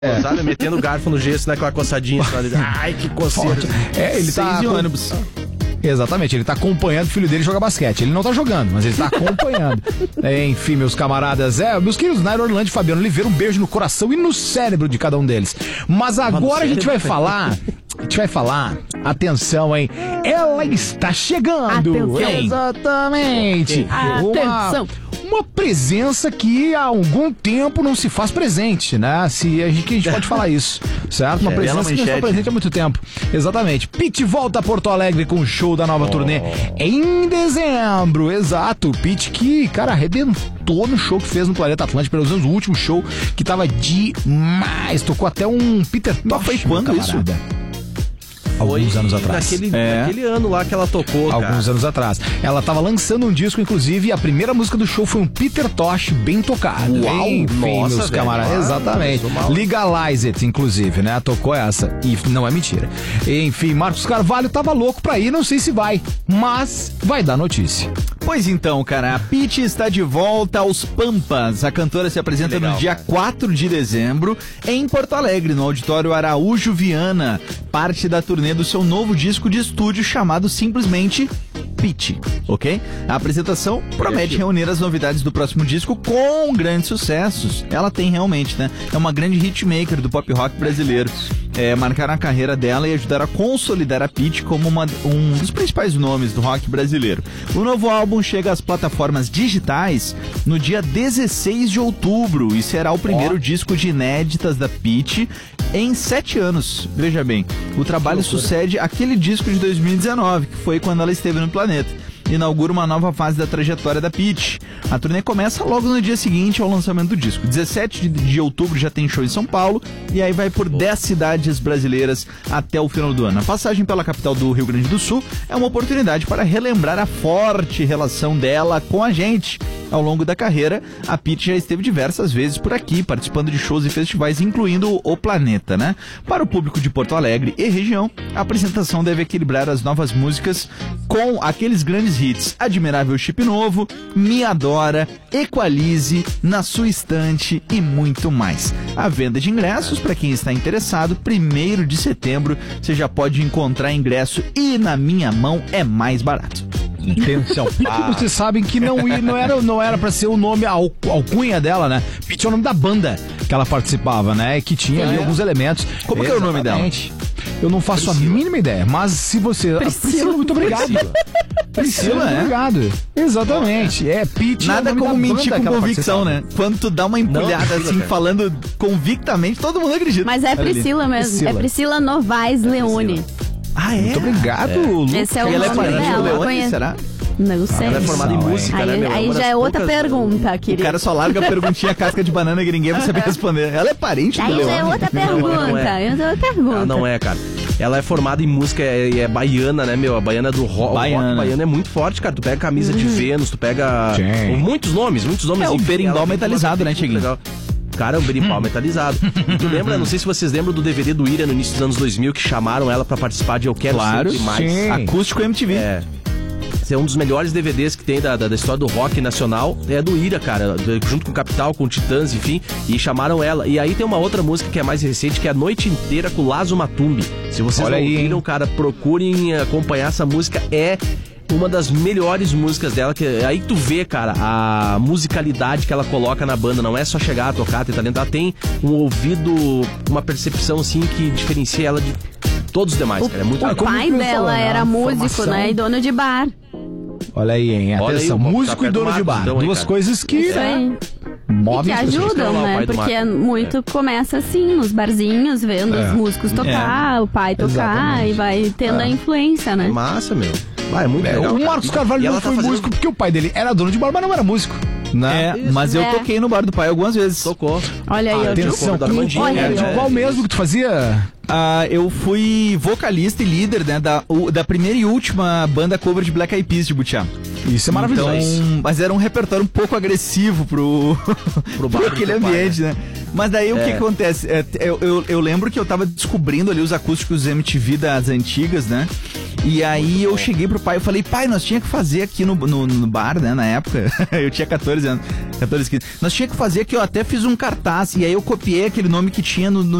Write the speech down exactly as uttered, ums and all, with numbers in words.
É. Sabe, metendo o garfo no gesso, naquela coçadinha. Ai, que coceira. É, ele tá Seis com... ônibus. Exatamente, ele tá acompanhando o filho dele jogar basquete. Ele não tá jogando, mas ele tá acompanhando. É, enfim, meus camaradas, é, meus queridos Nairo, Orlando e Fabiano Oliveira, um beijo no coração e no cérebro de cada um deles. Mas agora a gente vai falar, a gente vai falar, atenção, hein? Ela está chegando. Atenção. Exatamente. Atenção. Uma... Uma presença que há algum tempo não se faz presente, né? Se a gente, que a gente pode falar isso, certo? Uma É, presença que não está presente há muito tempo. Exatamente. Pitty volta a Porto Alegre com o show da nova oh. turnê em dezembro. Exato. Pitty que, cara, arrebentou no show que fez no Planeta Atlântico, pelo menos o último show, que tava demais. Tocou até um Peter Tosh. Foi quando isso? Alguns Foi anos atrás. Naquele, é. naquele ano lá que ela tocou, Alguns cara. anos atrás. Ela tava lançando um disco, inclusive, e a primeira música do show foi um Peter Tosh bem tocado. Uau! Enfim, Nossa, meus velho. camaradas. Ah, Exatamente. Legalize It, inclusive, né? Tocou essa. E não é mentira. Enfim, Marcos Carvalho tava louco pra ir, não sei se vai, mas vai dar notícia. Pois então, cara, a Pitty está de volta aos Pampas. A cantora se apresenta Legal, no dia cara. quatro de dezembro em Porto Alegre, no Auditório Araújo Viana. Parte da turnê do seu novo disco de estúdio chamado simplesmente Pitty, ok? A apresentação promete reunir as novidades do próximo disco com grandes sucessos. Ela tem realmente, né? É uma grande hitmaker do pop rock brasileiro. É, marcaram a carreira dela e ajudaram a consolidar a Pitty como uma, um dos principais nomes do rock brasileiro. O novo álbum chega às plataformas digitais no dia dezesseis de outubro e será o primeiro oh. disco de inéditas da Pitty em sete anos. Veja bem, o trabalho sucede aquele disco de dois mil e dezenove, que foi quando ela esteve no planeta. Inaugura uma nova fase da trajetória da Pitty. A turnê começa logo no dia seguinte ao lançamento do disco. dezessete de outubro já tem show em São Paulo e aí vai por dez cidades brasileiras até o final do ano. A passagem pela capital do Rio Grande do Sul é uma oportunidade para relembrar a forte relação dela com a gente. Ao longo da carreira, a Pitty já esteve diversas vezes por aqui, participando de shows e festivais, incluindo o Planeta, né? Para o público de Porto Alegre e região, a apresentação deve equilibrar as novas músicas com aqueles grandes hits Admirável Chip Novo, Me Adora, Equalize, Na Sua Estante e muito mais. A venda de ingressos, para quem está interessado, primeiro de setembro, você já pode encontrar ingresso e na minha mão é mais barato. Atenção. Ah. Vocês sabem que não, não era não era pra ser o nome, a alcunha dela, né? Pitty é o nome da banda que ela participava, né? E que tinha ali é. alguns elementos. Como que é o nome dela? Eu não faço Priscila. a mínima ideia, mas se você... Priscila, Priscila muito obrigado. Priscila, Priscila muito é? obrigado. Exatamente. É, Pitty Nada é o nome como da mentir banda com que ela convicção, né? participava. Quando tu dá uma empulhada Não, assim, cara. falando convictamente, todo mundo acredita. Mas é Priscila mesmo. Priscila. É Priscila Novaes Leone. Ah, é? Muito obrigado, É. Lucas. Esse é o E ela é nome parente do dela. Leone, Conheço. será? Não sei. Ela é formada em Não, música, Aí, né, meu? aí Uma já das é outra poucas- pergunta, O querido. cara só larga a perguntinha casca de banana que ninguém vai saber responder. Ela é parente do Aí já é Leone? outra Não, pergunta. não é. Essa é outra pergunta. Ah, não é, cara. Ela é formada em música e é, é baiana, né, meu? A baiana do rock. Baiana. O rock baiano é muito forte, cara. Tu pega camisa de Vênus, tu pega Sim. muitos nomes, muitos nomes. É o Enfim, berimbau ela tem metalizado, uma- né, Tiguinho? legal. Cara, é um berimbau metalizado. E tu lembra, não sei se vocês lembram do D V D do Ira no início dos anos dois mil, que chamaram ela pra participar de Eu Quero Claro, Sempre Mais. sim. Acústico M T V. É. Esse é um dos melhores D V Ds que tem da, da, da história do rock nacional. É do Ira, cara. Junto com o Capital, com o Titãs, enfim. E chamaram ela. E aí tem uma outra música que é mais recente, que é A Noite Inteira com Lazo Matumbi. Se vocês Olha não aí, ouviram, hein? cara, procurem acompanhar essa música. É uma das melhores músicas dela. Que, aí tu vê, cara, a musicalidade que ela coloca na banda. Não é só chegar a tocar, ter talento. Ela tem um ouvido, uma percepção, assim, que diferencia ela de todos os demais, cara. É muito O legal. como pai que eu dela falando, era a músico, formação. né? E dono de bar. Olha aí, hein? Olha Atenção, aí, o- músico tá e perto dono do de bar. Marcos, então, hein, Duas cara? coisas que Isso aí. E movem que as pessoas. ajudam, Não, o né? pai do Porque Marco. muito começa assim, nos barzinhos, vendo É. os músicos tocar, o pai tocar, Exatamente. e vai tendo É. a influência, né? Massa, meu. Ah, é muito É, legal. o cara. Marcos Carvalho E não ela tá foi fazendo- músico porque o pai dele era dono de bar, mas não era músico. Né? É, mas eu É. toquei no bar do pai algumas vezes. Tocou. Olha aí, Ah, ó. Atenção, da com- Armandinho, olha, né? de qual mesmo que tu fazia? Ah, eu fui vocalista e líder, né, da, o- da primeira e última banda cover de Black Eyed Peas de Butiá. Isso é maravilhoso. Então, mas era um repertório um pouco agressivo pro, pro, bar do aquele teu pai, ambiente, né? Mas daí o que É. acontece? É, eu, eu, eu lembro que eu tava descobrindo ali os acústicos M T V das antigas, né? E aí eu cheguei pro pai e falei, pai, nós tinha que fazer aqui no, no, no bar, né, na época. Eu tinha catorze anos. catorze, quinze. Nós tinha que fazer que eu até fiz um cartaz, e aí eu copiei aquele nome que tinha no, no